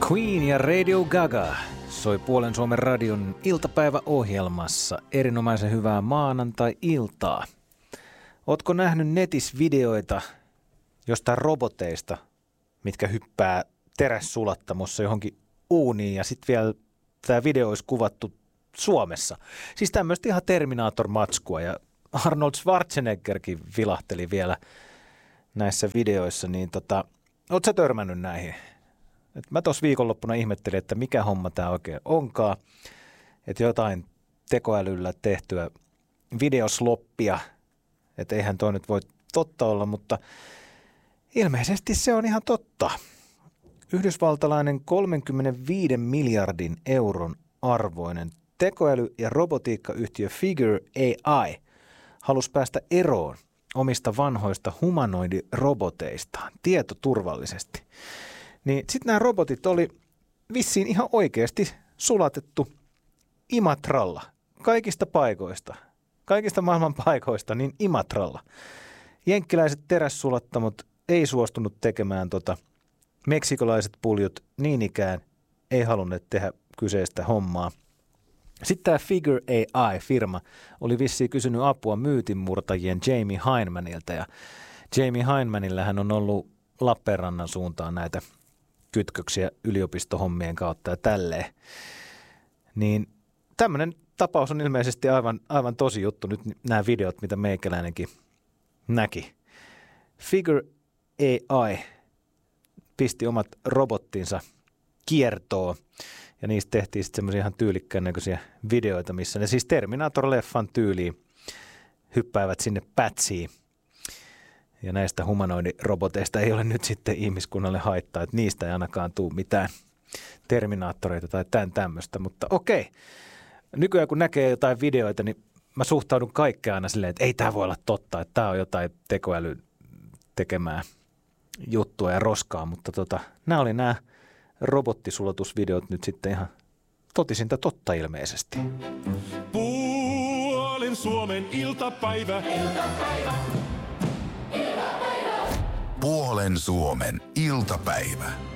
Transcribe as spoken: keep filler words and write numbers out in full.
Queen ja Radio Gaga soi Puolen Suomen radion iltapäiväohjelmassa. Erinomaisen hyvää maanantai-iltaa. Ootko nähnyt netissä videoita jostain roboteista, mitkä hyppää terässulattamossa johonkin uuniin ja sitten vielä tämä video olisi kuvattu Suomessa? Siis tämmöistä ihan Terminator-matskua ja Arnold Schwarzeneggerkin vilahteli vielä näissä videoissa, niin tota, ootko sä törmännyt näihin? Et mä tuossa viikonloppuna ihmettelin, että mikä homma tämä oikein onkaan, että jotain tekoälyllä tehtyä videosloppia, että eihän toi nyt voi totta olla, mutta ilmeisesti se on ihan totta. Yhdysvaltalainen kolmekymmentäviisi miljardin euron arvoinen tekoäly- ja robotiikkayhtiö Figure A I halusi päästä eroon omista vanhoista humanoidiroboteistaan tietoturvallisesti. Niin sitten nämä robotit oli vissiin ihan oikeasti sulatettu Imatralla, kaikista paikoista, kaikista maailman paikoista, niin Imatralla. Jenkkiläiset terässulattamot ei suostunut tekemään tota, meksikolaiset puljut niin ikään ei halunneet tehdä kyseistä hommaa. Sitten tämä Figure A I-firma oli vissiin kysynyt apua myytinmurtajien Jamie Hynemanilta, ja Jamie Hynemanillähän on ollut Lappeenrannan suuntaan näitä kytköksiä yliopistohommien kautta ja tälleen. Niin tämmöinen tapaus on ilmeisesti aivan, aivan tosi juttu, nyt nämä videot, mitä meikäläinenkin näki. Figure A I pisti omat robottinsa kiertoon ja niistä tehtiin sitten semmoisia ihan tyylikkään näköisiä videoita, missä ne siis Terminator-leffan tyyliin hyppäävät sinne pätsiin. Ja näistä humanoidiroboteista ei ole nyt sitten ihmiskunnalle haittaa, että niistä ei ainakaan tule mitään Terminaattoreita tai tämän tämmöistä. Mutta okei, nykyään kun näkee jotain videoita, niin mä suhtaudun kaikkea aina silleen, että ei tämä voi olla totta, että tämä on jotain tekoälyn tekemää juttua ja roskaa. Mutta tota, nämä oli nämä robottisulatusvideot nyt sitten ihan totisinta totta ilmeisesti. Puolen Suomen iltapäivä. Iltapäivä. Puolen Suomen iltapäivä.